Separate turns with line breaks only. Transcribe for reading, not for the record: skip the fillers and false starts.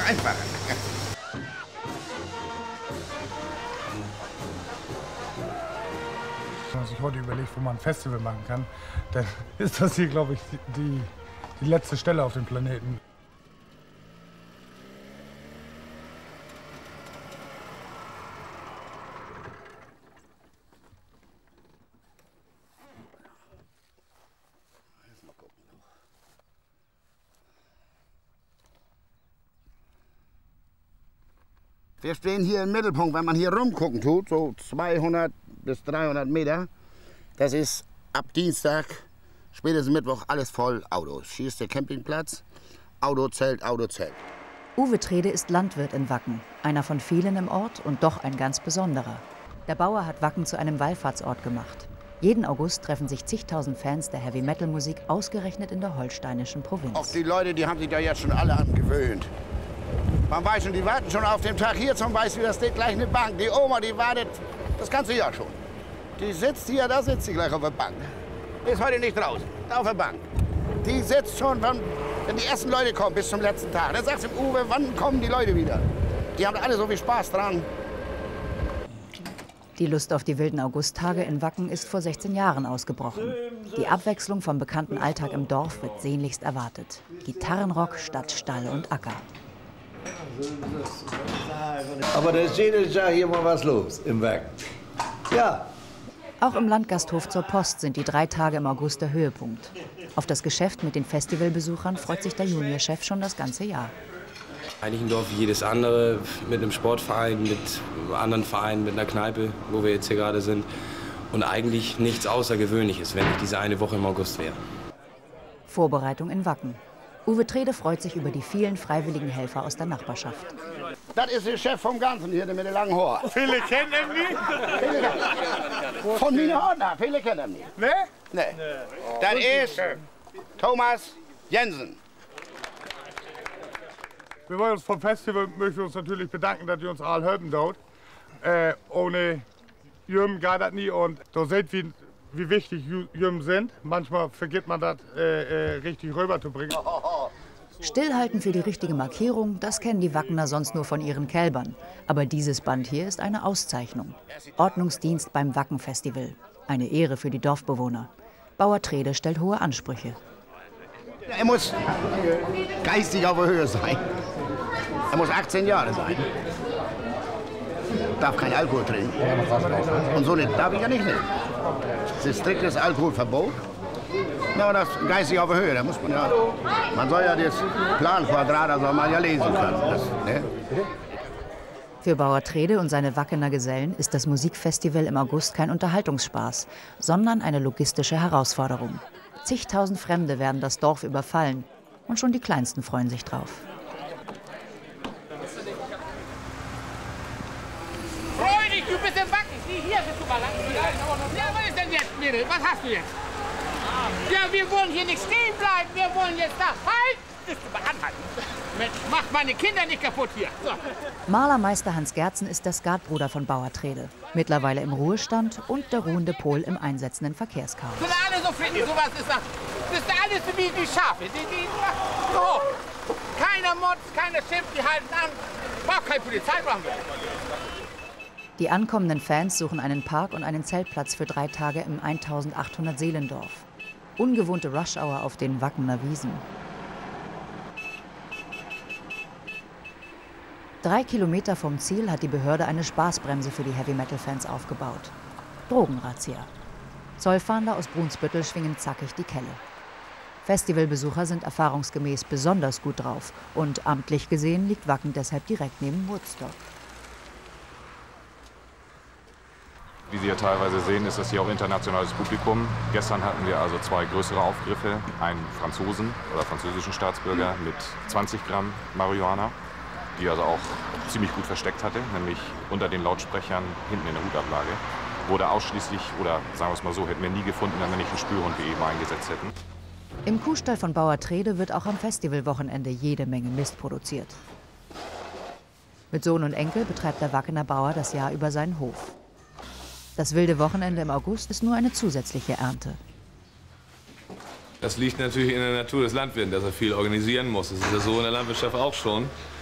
einfach.
Wenn man sich heute überlegt, wo man ein Festival machen kann, dann ist das hier, glaube ich, die letzte Stelle auf dem Planeten.
Wir stehen hier im Mittelpunkt, wenn man hier rumgucken tut, so 200 bis 300 Meter. Das ist ab Dienstag, spätestens Mittwoch, alles voll Autos. Hier ist der Campingplatz, Autozelt, Autozelt.
Uwe Trede ist Landwirt in Wacken, einer von vielen im Ort und doch ein ganz besonderer. Der Bauer hat Wacken zu einem Wallfahrtsort gemacht. Jeden August treffen sich zigtausend Fans der Heavy-Metal-Musik ausgerechnet in der holsteinischen Provinz.
Auch die Leute, die haben sich da jetzt schon alle angewöhnt. Man weiß schon, die warten schon auf den Tag. Hier zum Beispiel, da steht gleich eine Bank. Die Oma, die wartet das ganze Jahr schon. Die sitzt hier, da sitzt sie gleich auf der Bank. Die ist heute nicht draußen, da auf der Bank. Die sitzt schon, wenn die ersten Leute kommen, bis zum letzten Tag. Dann sagt sie Uwe, wann kommen die Leute wieder? Die haben alle so viel Spaß dran.
Die Lust auf die wilden Augusttage in Wacken ist vor 16 Jahren ausgebrochen. Die Abwechslung vom bekannten Alltag im Dorf wird sehnlichst erwartet. Gitarrenrock statt Stall und Acker.
Aber da ist jedes Jahr hier mal was los im Wacken. Ja.
Auch im Landgasthof zur Post sind die 3 Tage im August der Höhepunkt. Auf das Geschäft mit den Festivalbesuchern freut sich der Juniorchef schon das ganze Jahr.
Eigentlich ein Dorf wie jedes andere, mit einem Sportverein, mit anderen Vereinen, mit einer Kneipe, wo wir jetzt hier gerade sind. Und eigentlich nichts Außergewöhnliches, wenn nicht diese eine Woche im August wäre.
Vorbereitung in Wacken. Uwe Trede freut sich über die vielen freiwilligen Helfer aus der Nachbarschaft.
Das ist der Chef vom Ganzen hier, der mit dem langen Haar.
Viele kennen ihn nicht.
Von mir Ordner, viele kennen ihn nicht.
Ne?
Nee. Das ist Thomas Jensen.
Wir wollen uns vom Festival möchten uns natürlich bedanken, dass ihr uns alle helfen dort. Ohne Jürgen geht das nie und da seht wie wichtig Jürgen sind. Manchmal vergisst man das richtig rüberzubringen.
Stillhalten für die richtige Markierung, das kennen die Wackener sonst nur von ihren Kälbern. Aber dieses Band hier ist eine Auszeichnung. Ordnungsdienst beim Wacken-Festival. Eine Ehre für die Dorfbewohner. Bauer Trede stellt hohe Ansprüche.
Er muss geistig auf der Höhe sein. Er muss 18 Jahre sein. Darf kein Alkohol trinken. Und so nicht, darf ich ja nicht nehmen. Es ist striktes Alkoholverbot. Ja, das geistig auf der Höhe, da muss man ja. Man soll ja das Planquadrat, da soll man ja lesen können. Das, ne?
Für Bauer Trede und seine Wackener Gesellen ist das Musikfestival im August kein Unterhaltungsspaß, sondern eine logistische Herausforderung. Zigtausend Fremde werden das Dorf überfallen und schon die Kleinsten freuen sich drauf.
Freudig, du bist im Wacken. Hier bist du mal lang. Ja, was ist denn jetzt, Mädel? Was hast du jetzt? Ja, wir wollen hier nicht stehen bleiben. Wir wollen jetzt da. Halt! Bist du mal anhalten? Mensch, mach meine Kinder nicht kaputt hier. So.
Malermeister Hans Gerzen ist der Skatbruder von Bauer Trede. Mittlerweile im Ruhestand und der ruhende Pol im einsetzenden Verkehrschaos.
Sind alle so fit, sowas ist alles wie Schafe. So. Keiner motzt, keiner schimpft, die halten an. Braucht keine Polizei, brauchen wir.
Die ankommenden Fans suchen einen Park und einen Zeltplatz für 3 Tage im 1800 Seelendorf. Ungewohnte Rush-Hour auf den Wackener Wiesen. 3 Kilometer vom Ziel hat die Behörde eine Spaßbremse für die Heavy-Metal-Fans aufgebaut. Drogenrazzia. Zollfahnder aus Brunsbüttel schwingen zackig die Kelle. Festivalbesucher sind erfahrungsgemäß besonders gut drauf und amtlich gesehen liegt Wacken deshalb direkt neben Woodstock.
Wie Sie hier teilweise sehen, ist das hier auch internationales Publikum. Gestern hatten wir also 2 größere Aufgriffe, einen Franzosen oder französischen Staatsbürger mit 20 Gramm Marihuana, die also auch ziemlich gut versteckt hatte, nämlich unter den Lautsprechern hinten in der Hutablage. Wurde ausschließlich, oder sagen wir es mal so, hätten wir nie gefunden, wenn wir nicht einen Spürhund wie eben eingesetzt hätten.
Im Kuhstall von Bauer Trede wird auch am Festivalwochenende jede Menge Mist produziert. Mit Sohn und Enkel betreibt der Wackener Bauer das Jahr über seinen Hof. Das wilde Wochenende im August ist nur eine zusätzliche Ernte.
Das liegt natürlich in der Natur des Landwirts, dass er viel organisieren muss. Das ist ja so in der Landwirtschaft auch schon.